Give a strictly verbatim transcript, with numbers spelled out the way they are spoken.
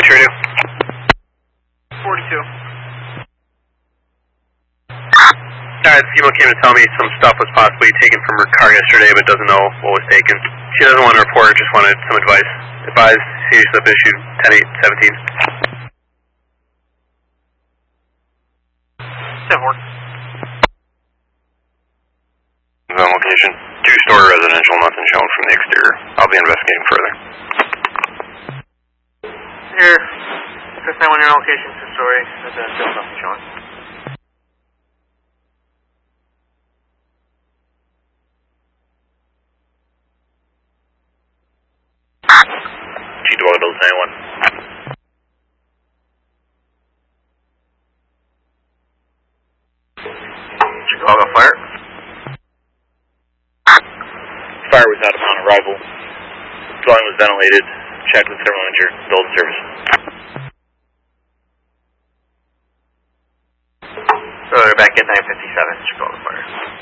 Which radio? forty-two. Alright, the female came to tell me some stuff was possibly taken from her car yesterday, but doesn't know what was taken. She doesn't want to report, just wanted some advice. Advise, series slip issued ten eight seventeen. ten four. On location. Two-story residential, nothing shown from the exterior. I'll be investigating further. Here. Fifth nine one your location, two-story residential, nothing showing. G two Auto nine one. Chicago Fire. Fire was out upon arrival. Dwelling was ventilated. Checked with thermal imager. Billed service. So they're back at nine fifty-seven, Chicago Fire.